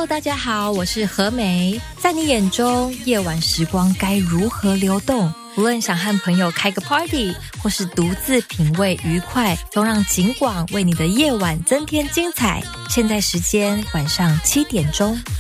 Hello， 大家好，我是何美。在你眼中，夜晚时光该如何流动？无论想和朋友开个 party， 或是独自品味愉快，都让景广为你的夜晚增添精彩。现在时间晚上7点钟。